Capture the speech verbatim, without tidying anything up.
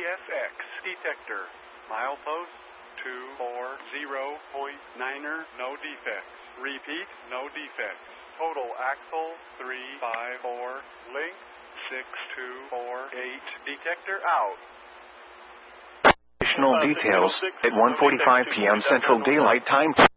S X detector. Milepost two four zero point niner, no defects. Repeat, no defects. Total axle three five four. Length six two four eight. Detector out. Additional details at one forty-five p m Central Daylight Time.